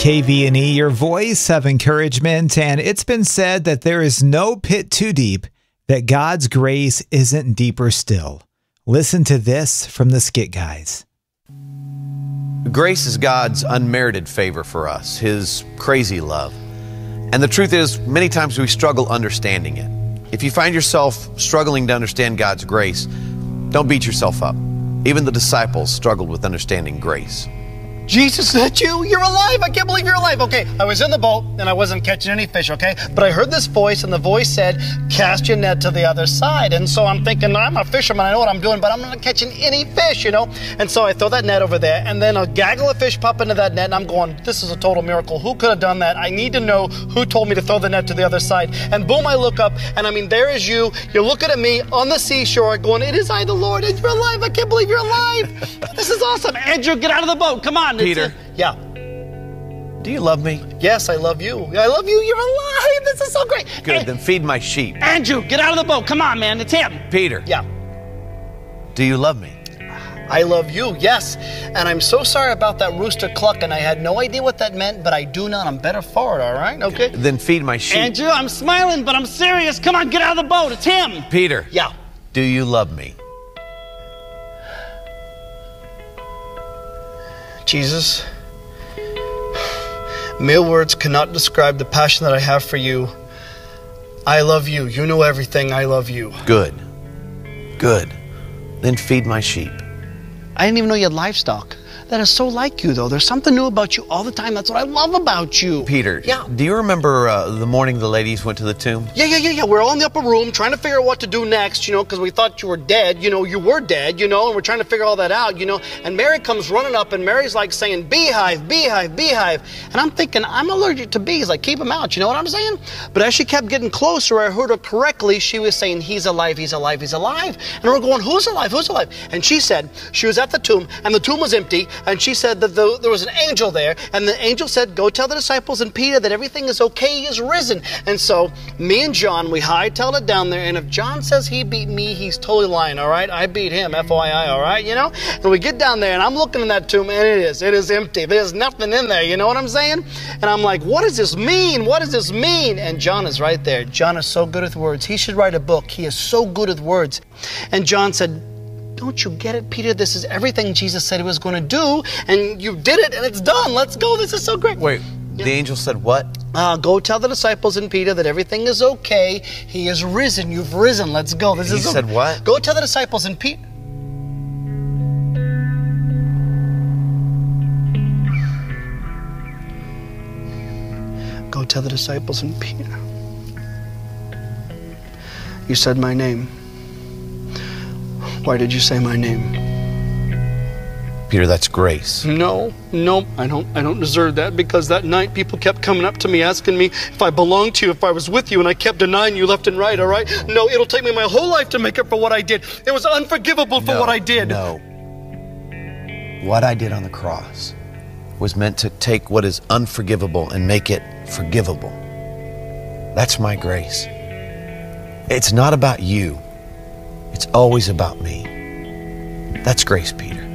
KV&E, your voice of encouragement, and it's been said that there is no pit too deep that God's grace isn't deeper still. Listen to this from the Skit Guys. Grace is God's unmerited favor for us, His crazy love. And the truth is, many times we struggle understanding it. If you find yourself struggling to understand God's grace, don't beat yourself up. Even the disciples struggled with understanding grace. Jesus, is that you? You're alive. I can't believe you're alive. Okay, I was in the boat and I wasn't catching any fish, okay? But I heard this voice and the voice said, cast your net to the other side. And so I'm thinking, I'm a fisherman, I know what I'm doing, but I'm not catching any fish, you know? And so I throw that net over there and then a gaggle of fish pop into that net and I'm going, this is a total miracle. Who could have done that? I need to know who told me to throw the net to the other side. And boom, I look up and I mean, there is you. You're looking at me on the seashore going, it is I, the Lord, and you're alive. I can't believe you're alive. This is awesome. Andrew, get out of the boat. Come on. Peter. Yeah. Do you love me? Yes, I love you. I love you. You're alive. This is so great. Good, then feed my sheep. Andrew, get out of the boat. Come on, man. It's him. Peter. Yeah. Do you love me? I love you, yes. And I'm so sorry about that rooster clucking. I had no idea what that meant, but I do now. I'm better for it, all right? Okay? Then feed my sheep. Andrew, I'm smiling, but I'm serious. Come on, get out of the boat. It's him. Peter. Yeah. Do you love me? Jesus, mere words cannot describe the passion that I have for you. I love you. You know everything. I love you. Good. Good. Then feed my sheep. I didn't even know you had livestock. That is so like you, though. There's something new about you all the time. That's what I love about you. Peter, yeah. Do you remember the morning the ladies went to the tomb? Yeah. We're all in the upper room trying to figure out what to do next, you know, because we thought you were dead. You know, you were dead, you know, and we're trying to figure all that out, you know. And Mary comes running up, and Mary's like saying, beehive, beehive, beehive. And I'm thinking, I'm allergic to bees. Like, keep them out, you know what I'm saying? But as she kept getting closer, I heard her correctly. She was saying, he's alive, he's alive, he's alive. And we're going, who's alive, who's alive? And she said, she was at the tomb, and the tomb was empty, and she said that there was an angel there, and the angel said, go tell the disciples and Peter that everything is okay, he is risen. And so me and John, we hightailed it down there, and if John says he beat me, he's totally lying, all right? I beat him, FYI, all right, you know? And we get down there, and I'm looking in that tomb, and it is empty. There's nothing in there, you know what I'm saying? And I'm like, what does this mean? What does this mean? And John is right there. John is so good with words. He should write a book. He is so good with words. And John said, don't you get it, Peter? This is everything Jesus said he was going to do, and you did it, and it's done. Let's go. This is so great. Wait, yeah. The angel said what? Go tell the disciples and Peter that everything is okay. He is risen. You've risen. Let's go. He said what? Go tell the disciples and Peter. Go tell the disciples and Peter. You said my name. Why did you say my name? Peter, that's grace. No, I don't deserve that, because that night people kept coming up to me asking me if I belonged to you, if I was with you, and I kept denying you left and right, all right? No, it'll take me my whole life to make up for what I did. It was unforgivable for what I did. No. What I did on the cross was meant to take what is unforgivable and make it forgivable. That's my grace. It's not about you. It's always about me. That's grace, Peter.